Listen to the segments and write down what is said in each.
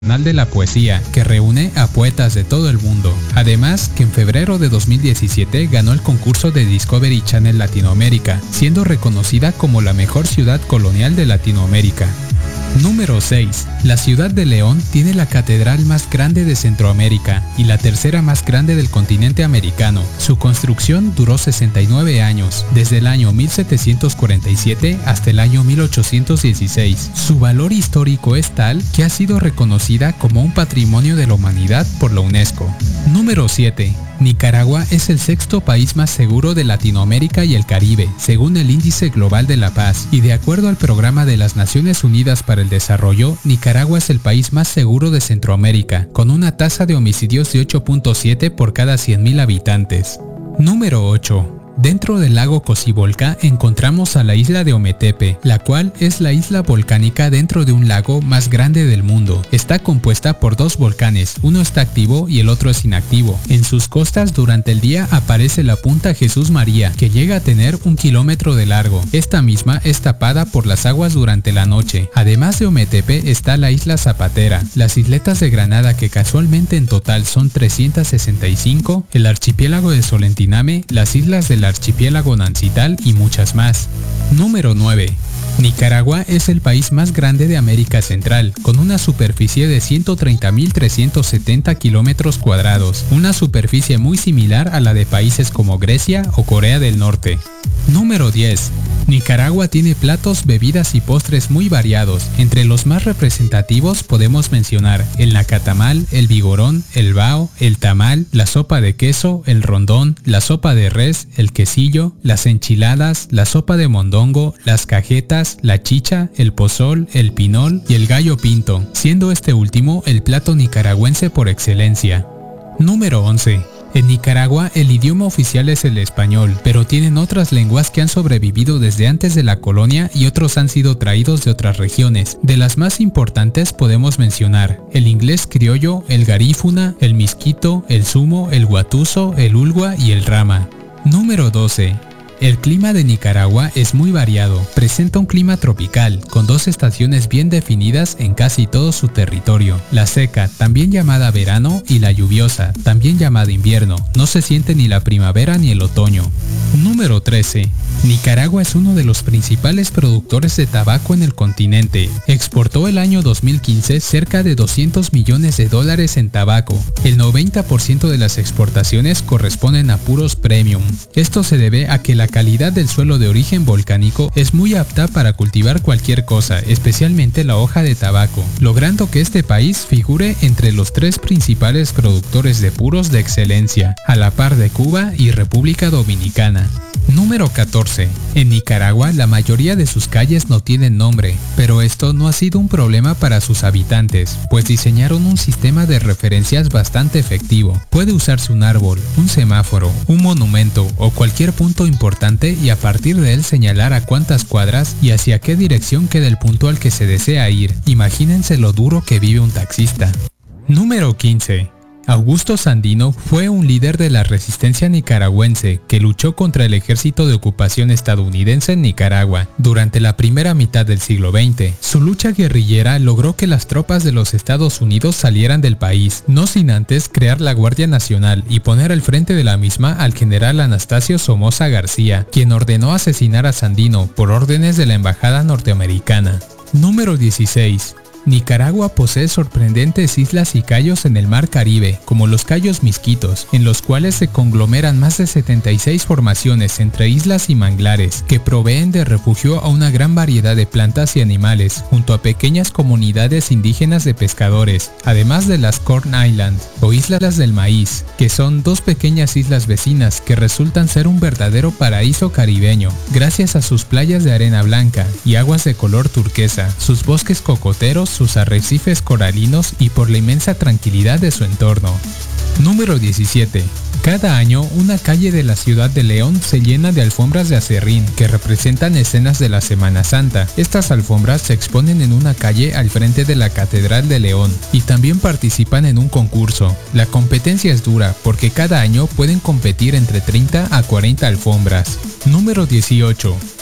Internacional de la Poesía, que reúne a poetas de todo el mundo. Además, que en febrero de 2017 ganó el concurso de Discovery Channel Latinoamérica, siendo reconocida como la mejor ciudad colonial de Latinoamérica. Número 6. La ciudad de León tiene la catedral más grande de Centroamérica y la tercera más grande del continente americano. Su construcción duró 69 años, desde el año 1747 hasta el año 1816. Su valor histórico es tal que ha sido reconocida como un patrimonio de la humanidad por la UNESCO. Número 7. Nicaragua es el sexto país más seguro de Latinoamérica y el Caribe, según el Índice Global de la Paz, y de acuerdo al Programa de las Naciones Unidas para el Desarrollo, Nicaragua es el país más seguro de Centroamérica, con una tasa de homicidios de 8.7 por cada 100.000 habitantes. Número 8. Dentro del lago Cocibolca encontramos a la isla de Ometepe, la cual es la isla volcánica dentro de un lago más grande del mundo. Está compuesta por dos volcanes, uno está activo y el otro es inactivo. En sus costas durante el día aparece la punta Jesús María, que llega a tener 1 kilómetro de largo. Esta misma es tapada por las aguas durante la noche. Además de Ometepe está la isla Zapatera, las isletas de Granada, que casualmente en total son 365, el archipiélago de Solentiname, las islas del archipiélago Nancital y muchas más. Número 9. Nicaragua es el país más grande de América Central, con una superficie de 130.370 kilómetros cuadrados, una superficie muy similar a la de países como Grecia o Corea del Norte. Número 10. Nicaragua tiene platos, bebidas y postres muy variados. Entre los más representativos podemos mencionar el nacatamal, el vigorón, el bao, el tamal, la sopa de queso, el rondón, la sopa de res, el quesillo, las enchiladas, la sopa de mondongo, las cajetas, la chicha, el pozol, el pinol y el gallo pinto, siendo este último el plato nicaragüense por excelencia. Número 11. En Nicaragua el idioma oficial es el español, pero tienen otras lenguas que han sobrevivido desde antes de la colonia y otros han sido traídos de otras regiones. De las más importantes podemos mencionar el inglés criollo, el garífuna, el misquito, el sumo, el huatuso, el ulgua y el rama. Número 12. El clima de Nicaragua es muy variado, presenta un clima tropical, con dos estaciones bien definidas en casi todo su territorio. La seca, también llamada verano, y la lluviosa, también llamada invierno. No se siente ni la primavera ni el otoño. Número 13. Nicaragua es uno de los principales productores de tabaco en el continente. Exportó el año 2015 cerca de $200 millones en tabaco. El 90% de las exportaciones corresponden a puros premium. Esto se debe a que la calidad del suelo de origen volcánico es muy apta para cultivar cualquier cosa, especialmente la hoja de tabaco, logrando que este país figure entre los 3 principales productores de puros de excelencia, a la par de Cuba y República Dominicana. Número 14. En Nicaragua la mayoría de sus calles no tienen nombre, pero esto no ha sido un problema para sus habitantes, pues diseñaron un sistema de referencias bastante efectivo. Puede usarse un árbol, un semáforo, un monumento o cualquier punto importante y a partir de él señalar a cuántas cuadras y hacia qué dirección queda el punto al que se desea ir. Imagínense lo duro que vive un taxista. Número 15. Augusto Sandino fue un líder de la resistencia nicaragüense que luchó contra el ejército de ocupación estadounidense en Nicaragua durante la primera mitad del siglo XX. Su lucha guerrillera logró que las tropas de los Estados Unidos salieran del país, no sin antes crear la Guardia Nacional y poner al frente de la misma al general Anastasio Somoza García, quien ordenó asesinar a Sandino por órdenes de la embajada norteamericana. Número 16. Nicaragua posee sorprendentes islas y cayos en el mar Caribe, como los cayos Misquitos, en los cuales se conglomeran más de 76 formaciones entre islas y manglares, que proveen de refugio a una gran variedad de plantas y animales, junto a pequeñas comunidades indígenas de pescadores, además de las Corn Island, o Islas del Maíz, que son 2 pequeñas islas vecinas que resultan ser un verdadero paraíso caribeño, gracias a sus playas de arena blanca y aguas de color turquesa, sus bosques cocoteros, sus arrecifes coralinos y por la inmensa tranquilidad de su entorno. Número 17. Cada año, una calle de la ciudad de León se llena de alfombras de acerrín que representan escenas de la Semana Santa. Estas alfombras se exponen en una calle al frente de la Catedral de León y también participan en un concurso. La competencia es dura porque cada año pueden competir entre 30 a 40 alfombras. Número 18.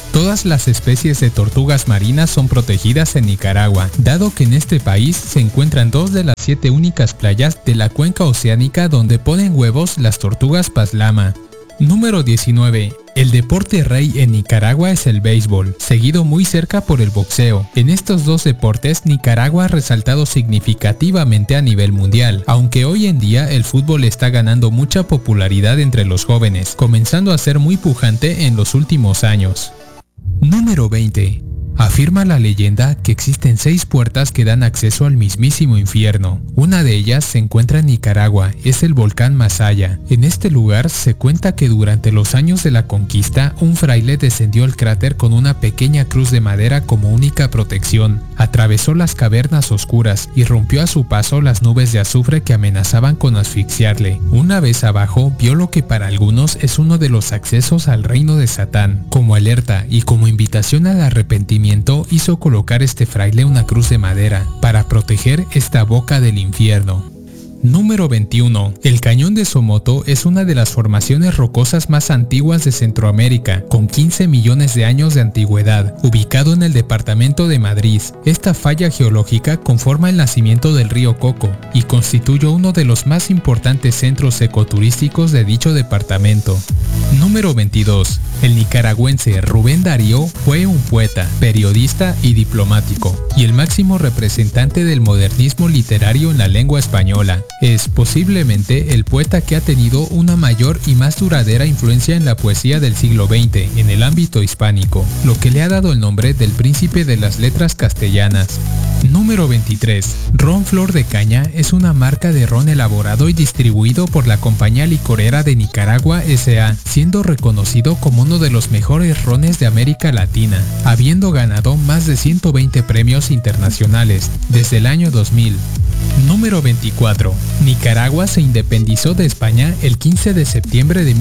Todas las especies de tortugas marinas son protegidas en Nicaragua, dado que en este país se encuentran 2 de las 7 únicas playas de la cuenca oceánica donde ponen huevos las tortugas paslama. Número 19. El deporte rey en Nicaragua es el béisbol, seguido muy cerca por el boxeo. En estos dos deportes, Nicaragua ha resaltado significativamente a nivel mundial, aunque hoy en día el fútbol está ganando mucha popularidad entre los jóvenes, comenzando a ser muy pujante en los últimos años. Número 20. Afirma la leyenda que existen 6 puertas que dan acceso al mismísimo infierno. Una de ellas se encuentra en Nicaragua, es el volcán Masaya. En este lugar se cuenta que durante los años de la conquista, un fraile descendió al cráter con una pequeña cruz de madera como única protección. Atravesó las cavernas oscuras y rompió a su paso las nubes de azufre que amenazaban con asfixiarle. Una vez abajo, vio lo que para algunos es uno de los accesos al reino de Satán. Como alerta y como invitación al arrepentimiento, hizo colocar este fraile una cruz de madera para proteger esta boca del infierno. Número 21. El Cañón de Somoto es una de las formaciones rocosas más antiguas de Centroamérica, con 15 millones de años de antigüedad, ubicado en el departamento de Madrid. Esta falla geológica conforma el nacimiento del río Coco y constituye uno de los más importantes centros ecoturísticos de dicho departamento. Número 22. El nicaragüense Rubén Darío fue un poeta, periodista y diplomático, y el máximo representante del modernismo literario en la lengua española. Es posiblemente el poeta que ha tenido una mayor y más duradera influencia en la poesía del siglo XX en el ámbito hispánico, lo que le ha dado el nombre del príncipe de las letras castellanas. Número 23. Ron Flor de Caña es una marca de ron elaborado y distribuido por la Compañía Licorera de Nicaragua S.A., siendo reconocido como uno de los mejores rones de América Latina, habiendo ganado más de 120 premios internacionales desde el año 2000. Número 24. Nicaragua se independizó de España el 15 de septiembre de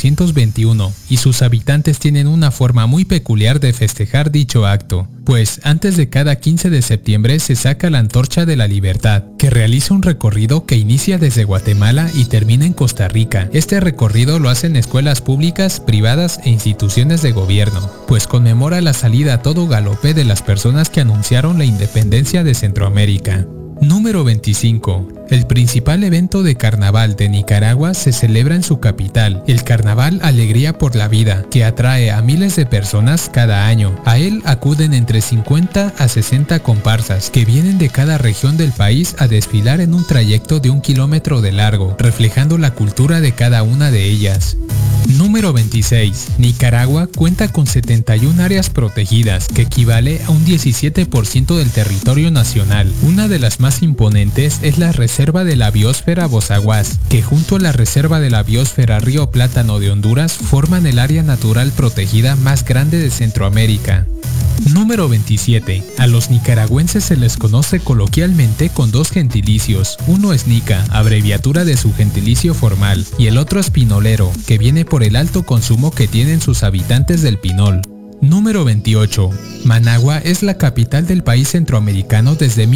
1821 y sus habitantes tienen una forma muy peculiar de festejar dicho acto, pues antes de cada 15 de septiembre se saca la Antorcha de la Libertad, que realiza un recorrido que inicia desde Guatemala y termina en Costa Rica. Este recorrido lo hacen escuelas públicas, privadas e instituciones de gobierno, pues conmemora la salida a todo galope de las personas que anunciaron la independencia de Centroamérica. Número 25. El principal evento de carnaval de Nicaragua se celebra en su capital, el Carnaval Alegría por la Vida, que atrae a miles de personas cada año. A él acuden entre 50 a 60 comparsas que vienen de cada región del país a desfilar en un trayecto de 1 kilómetro de largo, reflejando la cultura de cada una de ellas. Número 26. Nicaragua cuenta con 71 áreas protegidas, que equivale a un 17% del territorio nacional. Una de las más imponentes es la Reserva de la Biosfera Bozaguas, que junto a la Reserva de la Biosfera Río Plátano de Honduras forman el área natural protegida más grande de Centroamérica. Número 27. A los nicaragüenses se les conoce coloquialmente con 2 gentilicios. Uno es nica, abreviatura de su gentilicio formal, y el otro es pinolero, que viene por el alto consumo que tienen sus habitantes del pinol. Número 28. Managua es la capital del país centroamericano desde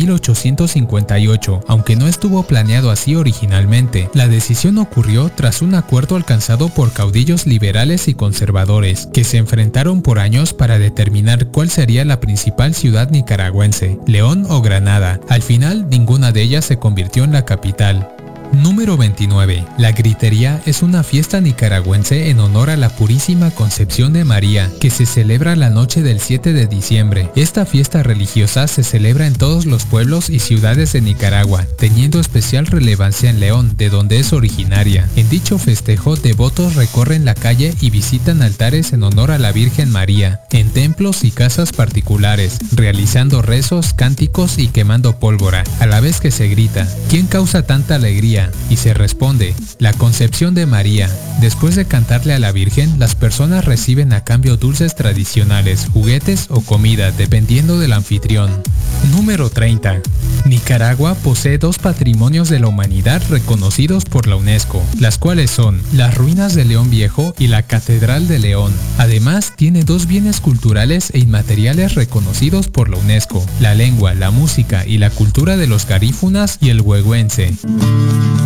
1858, aunque no estuvo planeado así originalmente. La decisión ocurrió tras un acuerdo alcanzado por caudillos liberales y conservadores, que se enfrentaron por años para determinar cuál sería la principal ciudad nicaragüense, León o Granada. Al final, ninguna de ellas se convirtió en la capital. Número 29. La Gritería es una fiesta nicaragüense en honor a la Purísima Concepción de María, que se celebra la noche del 7 de diciembre. Esta fiesta religiosa se celebra en todos los pueblos y ciudades de Nicaragua, teniendo especial relevancia en León, de donde es originaria. En dicho festejo, devotos recorren la calle y visitan altares en honor a la Virgen María, en templos y casas particulares, realizando rezos, cánticos y quemando pólvora, a la vez que se grita: ¿quién causa tanta alegría? Y se responde: la Concepción de María. Después de cantarle a la Virgen, las personas reciben a cambio dulces tradicionales, juguetes o comida, dependiendo del anfitrión. Número 30. Nicaragua posee 2 patrimonios de la humanidad reconocidos por la UNESCO, las cuales son las ruinas de León Viejo y la Catedral de León. Además, tiene 2 bienes culturales e inmateriales reconocidos por la UNESCO: la lengua, la música y la cultura de los garífunas y el huehuense.